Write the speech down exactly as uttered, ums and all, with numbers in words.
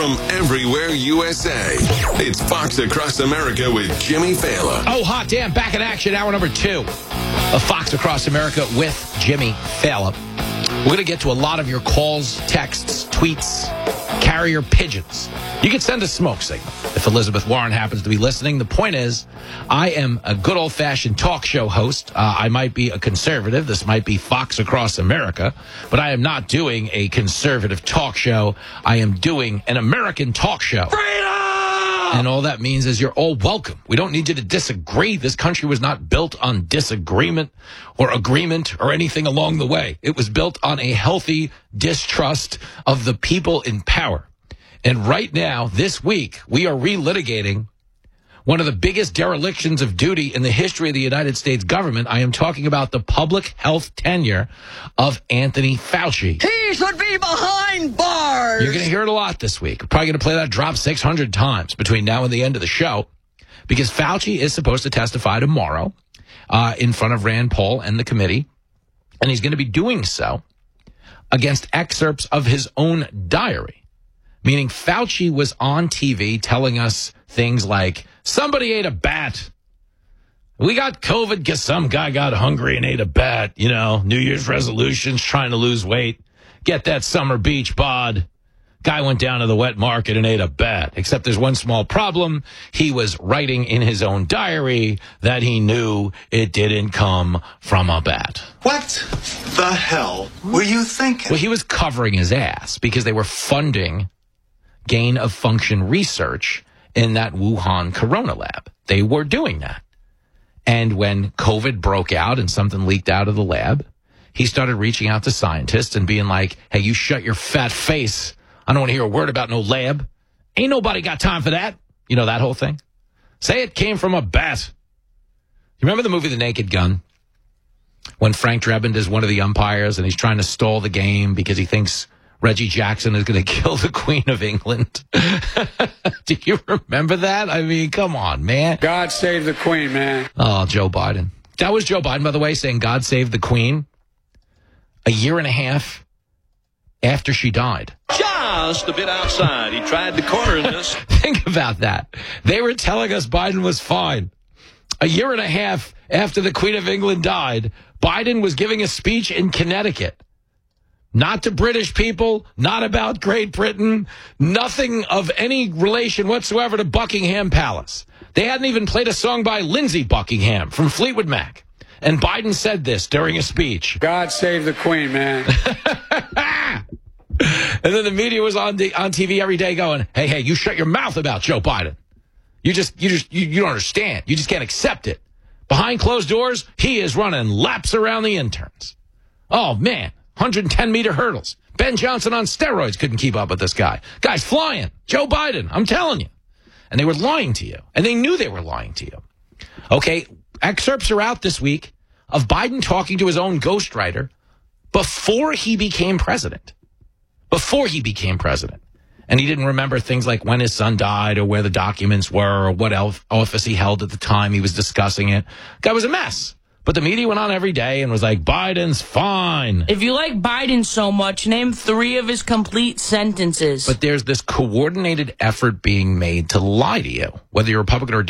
from everywhere U S A. It's Fox Across America with Jimmy Fallon. Oh, hot damn. Back in action. Hour number two of Fox Across America with Jimmy Fallon. We're going to get to a lot of your calls, texts, tweets, carrier pigeons. You can send a smoke signal if Elizabeth Warren happens to be listening. The point is, I am a good old-fashioned talk show host. Uh, I might be a conservative. This might be Fox Across America. But I am not doing a conservative talk show. I am doing an American talk show. Freedom! And all that means is you're all welcome. We don't need you to disagree. This country was not built on disagreement or agreement or anything along the way. It was built on a healthy distrust of the people in power. And right now, this week, we are relitigating one of the biggest derelictions of duty in the history of the United States government. I am talking about the public health tenure of Anthony Fauci. He should be behind bars. You're going to hear it a lot this week. We're probably going to play that drop six hundred times between now and the end of the show, because Fauci is supposed to testify tomorrow uh, in front of Rand Paul and the committee, and he's going to be doing so against excerpts of his own diary. Meaning Fauci was on T V telling us things like, somebody ate a bat. We got COVID because some guy got hungry and ate a bat. You know, New Year's resolutions, trying to lose weight. Get that summer beach bod. Guy went down to the wet market and ate a bat. Except there's one small problem. He was writing in his own diary that he knew it didn't come from a bat. What the hell were you thinking? Well, he was covering his ass because they were funding gain of function research in that Wuhan Corona lab. They were doing that. And when COVID broke out and something leaked out of the lab, he started reaching out to scientists and being like, hey, you shut your fat face. I don't want to hear a word about no lab. Ain't nobody got time for that. You know, that whole thing. Say it came from a bat. You remember the movie The Naked Gun? When Frank Drebin is one of the umpires and he's trying to stall the game because he thinks Reggie Jackson is going to kill the Queen of England. Do you remember that? I mean, come on, man. God save the Queen, man. Oh, Joe Biden. That was Joe Biden, by the way, saying God save the Queen a year and a half after she died. Just a bit outside. He tried the corner in this. Think about that. They were telling us Biden was fine. A year and a half after the Queen of England died, Biden was giving a speech in Connecticut. Not to British people, not about Great Britain, nothing of any relation whatsoever to Buckingham Palace. They hadn't even played a song by Lindsey Buckingham from Fleetwood Mac. And Biden said this during a speech. God save the Queen, man. And then the media was on the, on T V every day going, hey, hey, you shut your mouth about Joe Biden. You just, you just, you, you don't understand. You just can't accept it. Behind closed doors, he is running laps around the interns. Oh, man. one hundred ten meter hurdles. Ben Johnson on steroids couldn't keep up with this guy. Guy's flying. Joe Biden, I'm telling you. And they were lying to you. And they knew they were lying to you. Okay, excerpts are out this week of Biden talking to his own ghostwriter before he became president. Before he became president. And he didn't remember things like when his son died or where the documents were or what office he held at the time he was discussing it. Guy was a mess. But the media went on every day and was like, Biden's fine. If you like Biden so much, name three of his complete sentences. But there's this coordinated effort being made to lie to you, whether you're Republican or